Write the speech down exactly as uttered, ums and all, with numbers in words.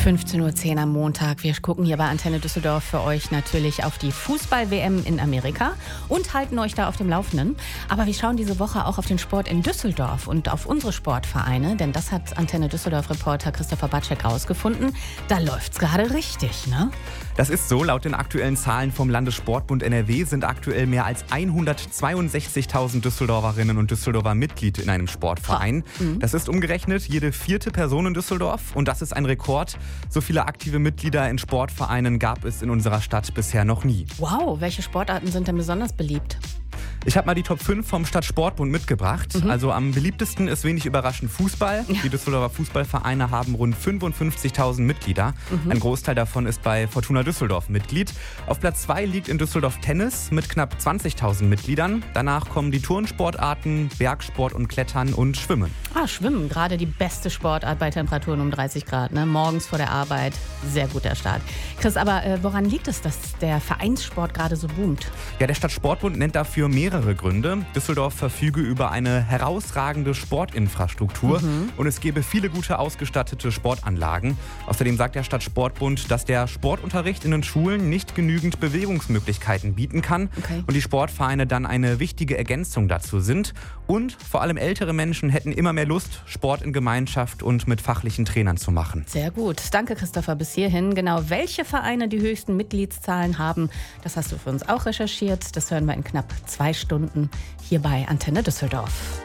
fünfzehn Uhr zehn am Montag. Wir gucken hier bei Antenne Düsseldorf für euch natürlich auf die Fußball-W M in Amerika und halten euch da auf dem Laufenden. Aber wir schauen diese Woche auch auf den Sport in Düsseldorf und auf unsere Sportvereine, denn das hat Antenne Düsseldorf-Reporter Christopher Batschek rausgefunden. Da läuft's gerade richtig, ne? Das ist so. Laut den aktuellen Zahlen vom Landessportbund N R W sind aktuell mehr als hundertzweiundsechzigtausend Düsseldorferinnen und Düsseldorfer Mitglied in einem Sportverein. Mhm. Das ist umgerechnet jede vierte Person in Düsseldorf und das ist ein Rekord. So viele aktive Mitglieder in Sportvereinen gab es in unserer Stadt bisher noch nie. Wow, welche Sportarten sind denn besonders beliebt? Ich habe mal die Top fünf vom Stadtsportbund mitgebracht. Mhm. Also am beliebtesten ist wenig überraschend Fußball. Ja. Die Düsseldorfer Fußballvereine haben rund fünfundfünfzigtausend Mitglieder. Mhm. Ein Großteil davon ist bei Fortuna Düsseldorf Mitglied. Auf Platz zwei liegt in Düsseldorf Tennis mit knapp zwanzigtausend Mitgliedern. Danach kommen die Turnsportarten, Bergsport und Klettern und Schwimmen. Ah, Schwimmen, gerade die beste Sportart bei Temperaturen um dreißig Grad. Ne? Morgens vor der Arbeit, sehr guter Start. Chris, aber äh, woran liegt es, dass der Vereinssport gerade so boomt? Ja, der Stadtsportbund nennt dafür mehrere Gründe. Düsseldorf verfüge über eine herausragende Sportinfrastruktur mhm. und es gebe viele gute ausgestattete Sportanlagen. Außerdem sagt der Stadtsportbund, dass der Sportunterricht in den Schulen nicht genügend Bewegungsmöglichkeiten bieten kann okay. und die Sportvereine dann eine wichtige Ergänzung dazu sind. Und vor allem ältere Menschen hätten immer mehr Lust, Sport in Gemeinschaft und mit fachlichen Trainern zu machen. Sehr gut. Danke, Christopher, bis hierhin. Genau, welche Vereine die höchsten Mitgliedszahlen haben, das hast du für uns auch recherchiert. Das hören wir in knapp zwei Stunden hier bei Antenne Düsseldorf.